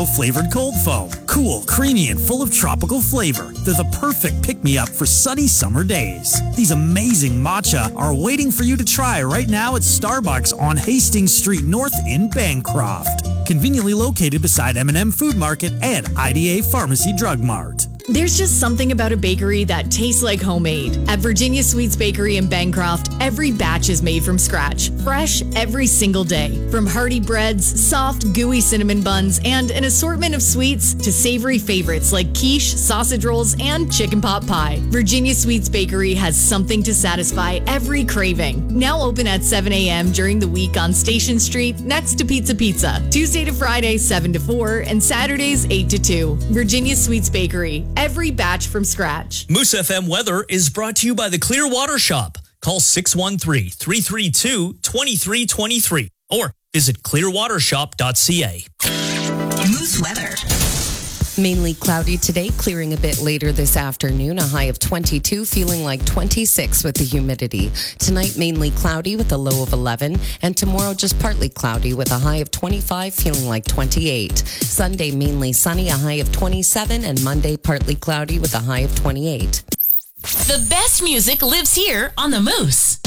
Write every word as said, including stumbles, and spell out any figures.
Flavored cold foam. Cool, creamy, and full of tropical flavor. They're the perfect pick-me-up for sunny summer days. These amazing matcha are waiting for you to try right now at Starbucks on Hastings Street North in Bancroft. Conveniently located beside M and M Food Market and I D A Pharmacy Drug Mart. There's just something about a bakery that tastes like homemade. At Virginia Sweets Bakery in Bancroft, every batch is made from scratch, fresh every single day. From hearty breads, soft, gooey cinnamon buns, and an assortment of sweets to savory favorites like quiche, sausage rolls, and chicken pot pie. Virginia Sweets Bakery has something to satisfy every craving. Now open at seven a.m. during the week on Station Street next to Pizza Pizza. Tuesday to Friday, seven to four, and Saturdays, eight to two. Virginia Sweets Bakery. Every batch from scratch. Moose F M weather is brought to you by the Clearwater Shop. Call six one three, three three two, two three two three or visit clearwater shop dot c a. Moose weather. Mainly cloudy today, clearing a bit later this afternoon. A high of twenty-two, feeling like twenty-six with the humidity. Tonight, mainly cloudy with a low of eleven. And tomorrow, just partly cloudy with a high of twenty-five, feeling like twenty-eight. Sunday, mainly sunny, a high of twenty-seven. And Monday, partly cloudy with a high of twenty-eight. The best music lives here on the Moose.